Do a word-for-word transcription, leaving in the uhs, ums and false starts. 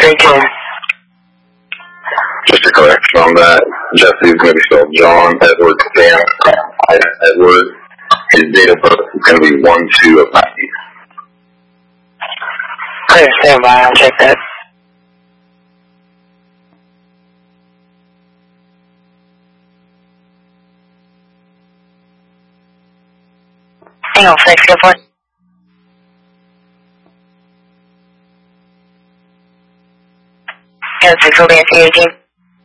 Lincoln. Just a correction on that. Jesse's going to be spelled John Edward Sam Edward. His date of birth is going to be one two of ninety. Clear, stand by. I'll check that. Hang on, Flex, go for it. Go, six, will be at C eighteen.